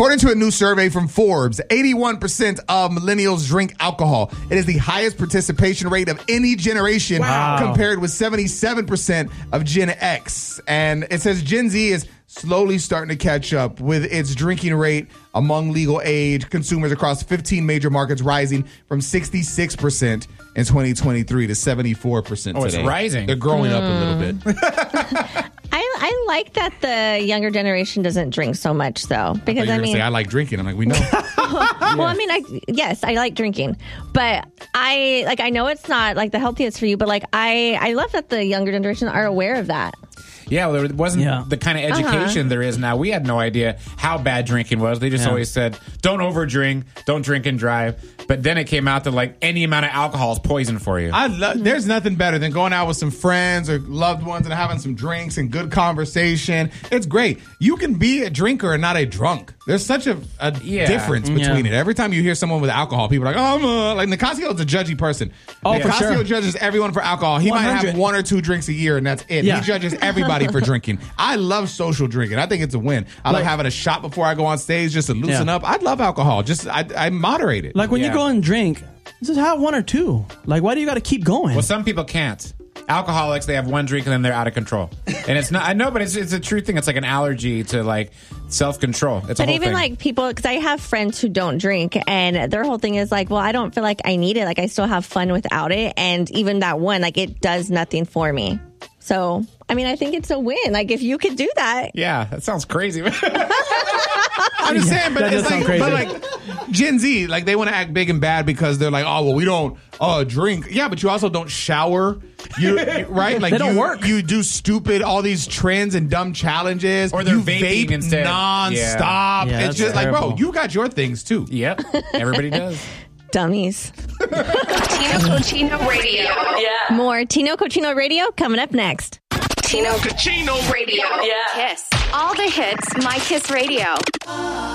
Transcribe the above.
According to a new survey from Forbes, 81% of millennials drink alcohol. It is the highest participation rate of any generation, compared with 77% of Gen X. And it says Gen Z is slowly starting to catch up, with its drinking rate among legal age consumers across 15 major markets rising from 66% in 2023 to 74% today. Oh, it's rising. They're growing up a little bit. I like that the younger generation doesn't drink so much, though, because I like drinking. I'm like, we know. Well, I mean, I like drinking, but I know it's not like the healthiest for you, but like I love that the younger generation are aware of that. Yeah, well, there wasn't the kind of education there is now. We had no idea how bad drinking was. They just always said, don't overdrink, don't drink and drive. But then it came out that like any amount of alcohol is poison for you. There's nothing better than going out with some friends or loved ones and having some drinks and good conversation. It's great. You can be a drinker and not a drunk. There's such a difference between it. Every time you hear someone with alcohol, people are like, like Nicasio is a judgy person. Nicasio judges everyone for alcohol. He 100. Might have 1 or 2 drinks a year and that's it. Yeah. He judges everybody for drinking. I love social drinking. I think it's a win. I like having a shot before I go on stage just to loosen up. I love alcohol. Just I moderate it. Like when you go and drink, just have 1 or 2. Like, why do you got to keep going? Well, some people can't. Alcoholics, they have 1 drink and then they're out of control. And it's not, I know, but it's a true thing. It's like an allergy to like self-control. It's a whole thing. Like people, because I have friends who don't drink and their whole thing is like, well, I don't feel like I need it. Like I still have fun without it. And even that one, like it does nothing for me. So, I mean, I think it's a win. Like if you could do that. Yeah, that sounds crazy. I'm just saying, but it's like, but like Gen Z, like they want to act big and bad because they're like, oh, well, we don't drink. Yeah, but you also don't shower. Right? Like they don't work. You do all these trends and dumb challenges. Or they're you vaping vape instead. nonstop. Yeah, it's just terrible. like, bro, you got your things too. Yep. Everybody does. Dummies. Tino Cochino Radio. Yeah. More Tino Cochino Radio coming up next. Tino Cochino Radio. Yeah. Kiss. All the hits, My Kiss Radio.